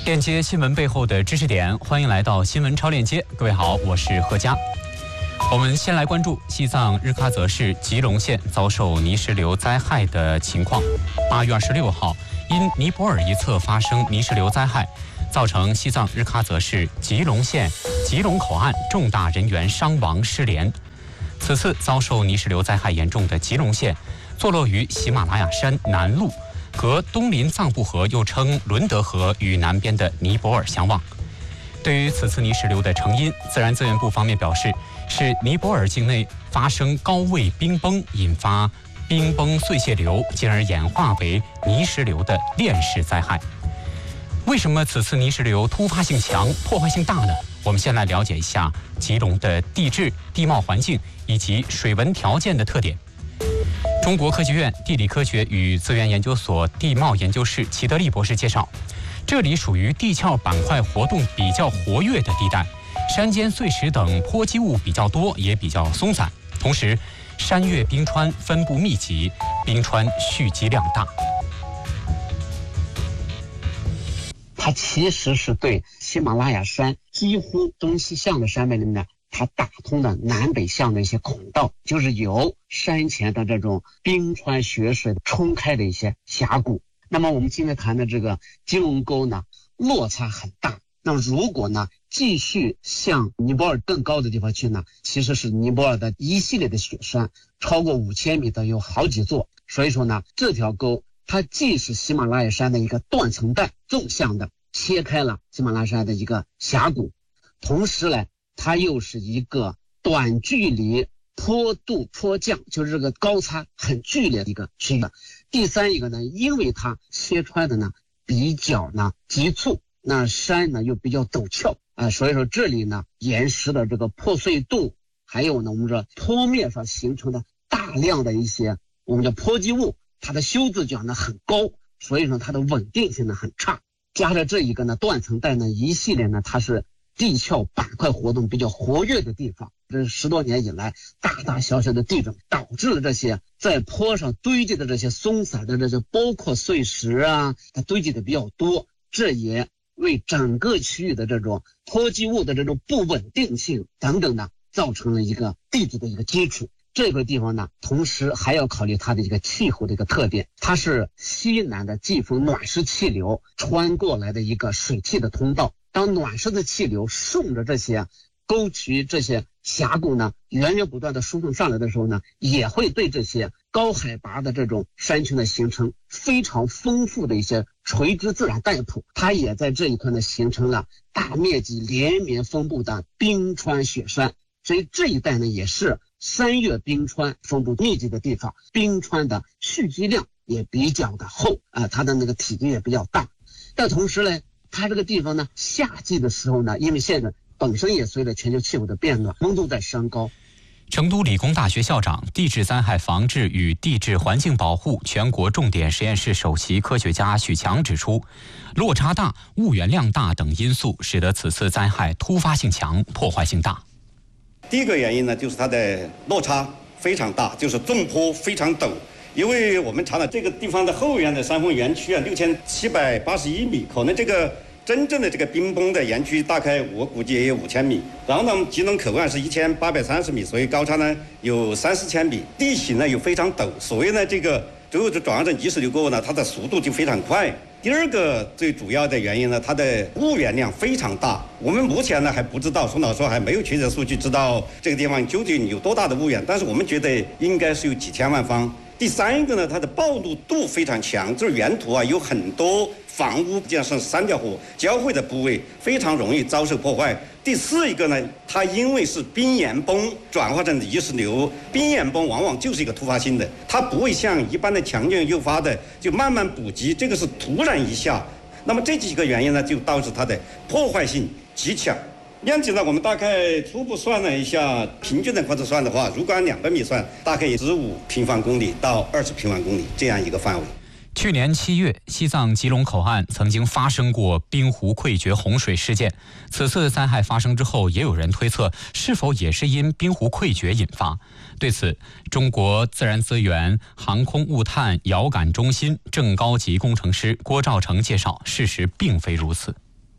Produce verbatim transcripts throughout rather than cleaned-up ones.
链接新闻背后的知识点，欢迎来到新闻超链接。各位好，我是何佳。我们先来关注西藏日喀则市吉隆县遭受泥石流灾害的情况。八月二十六号，因尼泊尔一侧发生泥石流灾害，造成西藏日喀则市吉隆县吉隆口岸重大人员伤亡失联。此次遭受泥石流灾害严重的吉隆县，坐落于喜马拉雅山南麓，隔东林藏布河又称伦德河与南边的尼泊尔相望。对于此次泥石流的成因，自然资源部方面表示，是尼泊尔境内发生高位冰崩，引发冰崩碎屑流，进而演化为泥石流的链式灾害。为什么此次泥石流突发性强、破坏性大呢？我们先来了解一下吉隆的地质、地貌环境以及水文条件的特点。中国科学院地理科学与资源研究所地貌研究室齐德利博士介绍，这里属于地壳板块活动比较活跃的地带，山间碎石等坡积物比较多，也比较松散。同时，山岳冰川分布密集，冰川蓄积量大。 它其实是对喜马拉雅山几乎东西向的山脉里面呢，它打通的南北向的一些孔道，就是由山前的这种冰川雪水冲开的一些峡谷。那么我们今天谈的这个吉隆沟呢，落差很大。那么如果呢继续向尼泊尔更高的地方去呢，其实是尼泊尔的一系列的雪山，超过五千米的有好几座。所以说呢，这条沟它既是喜马拉雅山的一个断层带，纵向的切开了喜马拉雅山的一个峡谷，同时呢它又是一个短距离坡度坡降，就是这个高差很剧烈的一个区域。第三一个呢，因为它切穿的呢比较呢急促，那山呢又比较陡峭啊、呃，所以说这里呢岩石的这个破碎度，还有呢我们说坡面上形成的大量的一些我们叫坡积物，它的修自角呢很高，所以说它的稳定性呢很差。加上这一个呢断层带呢一系列呢，它是地壳板块活动比较活跃的地方。这十多年以来，大大小小的地震导致了这些在坡上堆积的这些松散的这些包括碎石啊，它堆积的比较多，这也为整个区域的这种坡积物的这种不稳定性等等呢，造成了一个地质的一个基础。这个地方呢，同时还要考虑它的一个气候的一个特点，它是西南的季风暖湿气流穿过来的一个水汽的通道。当暖湿的气流顺着这些沟渠、这些峡谷呢，源源不断的输送上来的时候呢，也会对这些高海拔的这种山群的形成非常丰富的一些垂直自然带谱。它也在这一块呢形成了大面积连绵分布的冰川雪山，所以这一带呢也是山岳冰川分布密集的地方，冰川的蓄积量也比较的厚啊、呃，它的那个体积也比较大。但同时呢，它这个地方呢，夏季的时候呢，因为现在本身也随着全球气候的变暖，温度在升高。 成都理工大学校长、地质灾害防治与地质环境保护全国重点实验室首席科学家许强指出，落差大、物源量大等因素使得此次灾害突发性强、破坏性大。 第一个原因呢，就是它的落差非常大，就是纵坡非常陡。因为我们查了这个地方的后缘的山峰园区啊，六千七百八十一米，可能这个真正的这个冰崩的园区大概我估计也有五千米。然后呢，吉隆口岸是一千八百三十米，所以高差呢有三四千米，地形呢又非常陡，所以呢这个最后就转化成泥石流过后呢，它的速度就非常快。第二个最主要的原因呢，它的物源量非常大。我们目前呢还不知道，宋老师还没有确切数据知道这个地方究竟有多大的物源，但是我们觉得应该是有几千万方。第三一个呢，它的暴露度非常强，就是原土啊有很多房屋加上三条河交汇的部位，非常容易遭受破坏。第四一个呢，它因为是冰岩崩转化成泥石流，冰岩崩往往就是一个突发性的，它不会像一般的强震诱发的就慢慢补给，这个是突然一下。那么这几个原因呢，就导致它的破坏性极强。面积呢，我们大概初步算了一下，平均的宽度算的话，如果按两百米算，大概十五平方公里到二十平方公里这样一个范围。 去年七月，西藏吉隆口岸曾经发生过冰湖溃决洪水事件。此次灾害发生之后，也有人推测是否也是因冰湖溃决引发。对此，中国自然资源航空物探遥感中心正高级工程师郭兆成介绍，事实并非如此。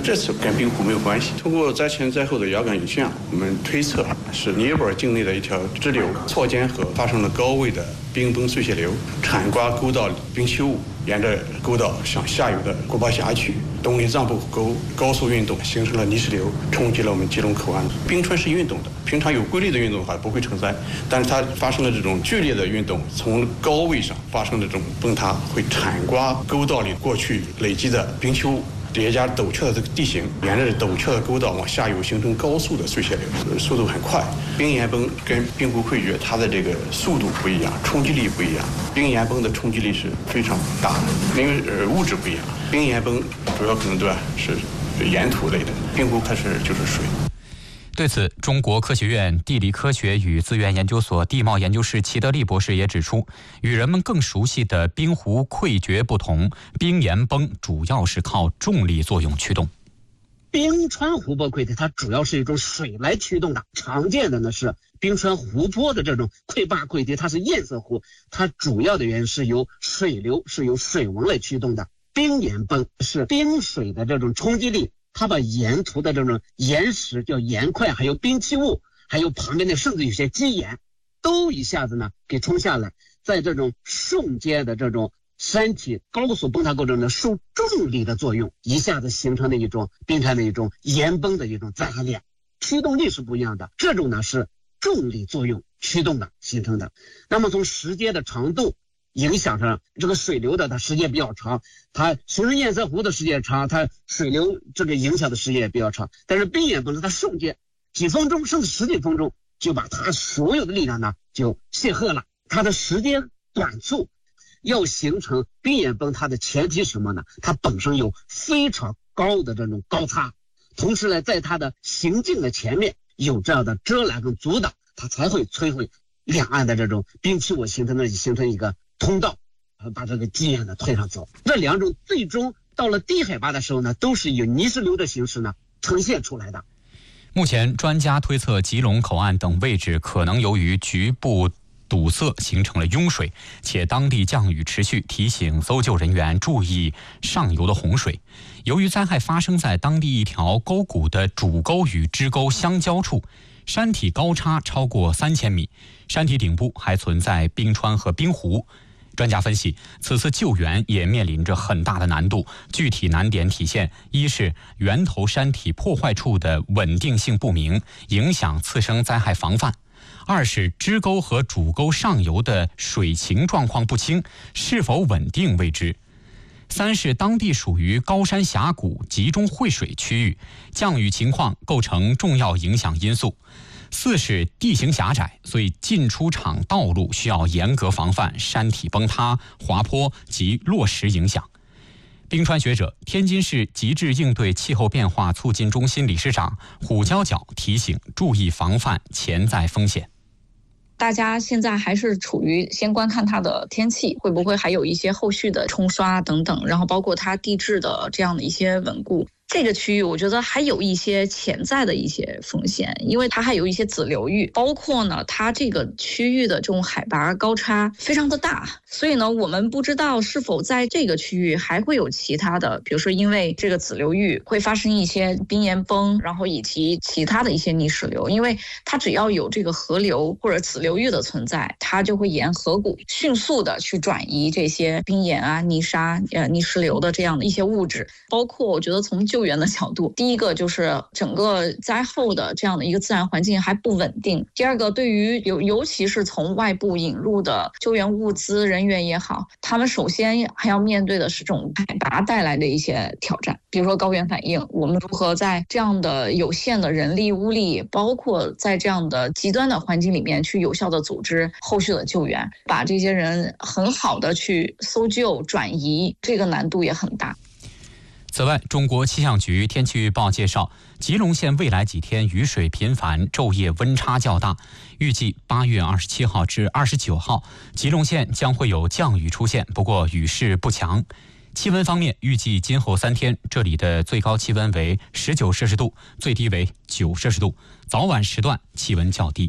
这次跟冰湖没有关系。通过灾前灾后的遥感影像，我们推测是尼泊尔境内的一条支流错间河发生了高位的冰崩碎屑流，铲刮沟道冰期物，沿着沟道向下游的古巴峡去东林藏布湖沟高速运动，形成了泥石流，冲击了我们吉隆口岸。冰川是运动的，平常有规律的运动的话不会成灾，但是它发生了这种剧烈的运动，从高位上发生的这种崩塌，会铲刮沟道里过去累积的冰期物，叠加陡峭的这个地形，沿着陡峭的沟道往下游形成高速的碎屑流，速度很快。冰岩崩跟冰湖溃决，它的这个速度不一样，冲击力不一样。冰岩崩的冲击力是非常大的，因为呃物质不一样。冰岩崩主要可能对吧是岩土类的，冰湖它是就是水。 对此，中国科学院地理科学与资源研究所地貌研究室齐德利博士也指出，与人们更熟悉的冰湖溃决不同，冰岩崩主要是靠重力作用驱动。 冰川湖泊溃堤它主要是一种水来驱动的，常见的呢是冰川湖泊的这种溃坝溃堤，它是堰塞湖，它主要的原因是由水流是由水纹来驱动的。冰岩崩是冰水的这种冲击力，它把沿途的这种岩石叫岩块，还有冰期物，还有旁边的甚至有些基岩，都一下子呢给冲下来，在这种瞬间的这种山体高速崩塌过程中受重力的作用，一下子形成的一种冰川的一种岩崩的一种灾害链，驱动力是不一样的。这种呢是重力作用驱动的形成的。那么从时间的长度影响上，这个水流的它时间比较长，它形成堰塞湖的时间长，它水流这个影响的时间也比较长。但是冰岩崩是它瞬间几分钟甚至十几分钟就把它所有的力量呢就泄赫了，它的时间短促。要形成冰岩崩，它的前提是什么呢？它本身有非常高的这种高差，同时呢，在它的行进的前面有这样的遮拦跟阻挡，它才会摧毁两岸的这种冰期物，形成的形成一个通道，把这个基岩呢推上走。这两种最终到了低海拔的时候呢，都是以泥石流的形式呢呈现出来的。 目前，专家推测吉隆口岸等位置可能由于局部堵塞形成了拥水，且当地降雨持续，提醒搜救人员注意上游的洪水。由于灾害发生在当地一条沟谷的主沟与支沟相交处，山体高差超过三千米，山体顶部还存在冰川和冰湖。专家分析，此次救援也面临着很大的难度，具体难点体现：一是源头山体破坏处的稳定性不明，影响次生灾害防范；二是支沟和主沟上游的水情状况不清，是否稳定未知；三是当地属于高山峡谷集中汇水区域，降雨情况构成重要影响因素；四是地形狭窄，所以进出场道路需要严格防范山体崩塌、滑坡及落石影响。冰川学者、天津市极致应对气候变化促进中心理事长虎娇角提醒，注意防范潜在风险。 大家现在还是处于先观看它的天气，会不会还有一些后续的冲刷等等，然后包括它地质的这样的一些稳固。这个区域我觉得还有一些潜在的一些风险，因为它还有一些子流域，包括呢它这个区域的这种海拔高差非常的大，所以呢我们不知道是否在这个区域还会有其他的，比如说因为这个子流域会发生一些冰岩崩，然后以及其他的一些泥石流，因为它只要有这个河流或者子流域的存在，它就会沿河谷迅速的去转移这些冰岩啊、泥沙、呃泥石流的这样的一些物质。包括我觉得从救援的角度，第一个就是整个灾后的这样的一个自然环境还不稳定，第二个对于尤尤其是从外部引入的救援物资人员也好，他们首先还要面对的是这种海拔带来的一些挑战，比如说高原反应，我们如何在这样的有限的人力物力，包括在这样的极端的环境里面去有效的组织后续的救援，把这些人很好的去搜救转移，这个难度也很大。 此外，中国气象局天气预报介绍，吉隆县未来几天雨水频繁，昼夜温差较大。预计八月二十七号至二十九号，吉隆县将会有降雨出现，不过雨势不强。气温方面，预计今后三天，这里的最高气温为十九摄氏度，最低为九摄氏度，早晚时段气温较低。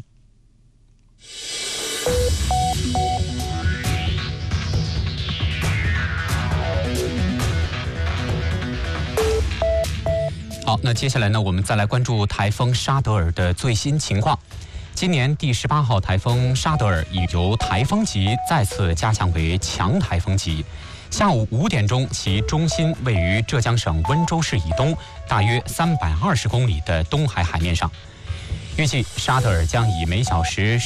好，那接下来呢，我们再来关注台风沙德尔的最新情况。今年第十八号台风沙德尔已由台风级再次加强为强台风级。下午五点钟，其中心位于浙江省温州市以东，大约三百二十公里的东海海面上。预计沙德尔将以每小时